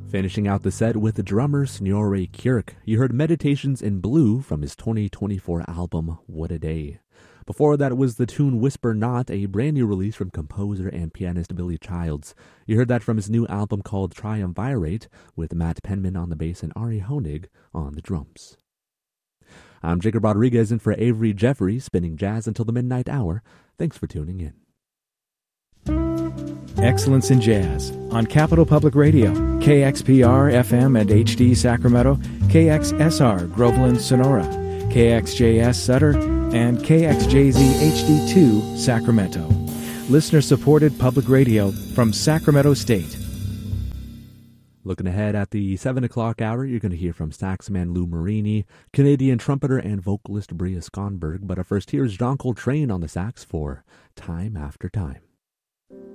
Finishing out the set with the drummer Snorre Kjærk, you heard Meditations in Blue from his 2024 album What a Day. Before that was the tune Whisper Not, a brand new release from composer and pianist Billy Childs. You heard that from his new album called Triumvirate, with Matt Penman on the bass and Ari Honig on the drums. I'm Jacob Rodriguez in for Avery Jeffrey, spinning jazz until the midnight hour. Thanks for tuning in. Excellence in Jazz on Capital Public Radio, KXPR FM and HD Sacramento, KXSR Groveland Sonora, KXJS Sutter, and KXJZ HD2 Sacramento. Listener-supported public radio from Sacramento State. Looking ahead at the 7 o'clock hour, you're going to hear from saxman Lou Marini, Canadian trumpeter and vocalist Bria Skonberg. But first, here's John Coltrane on the sax for Time After Time.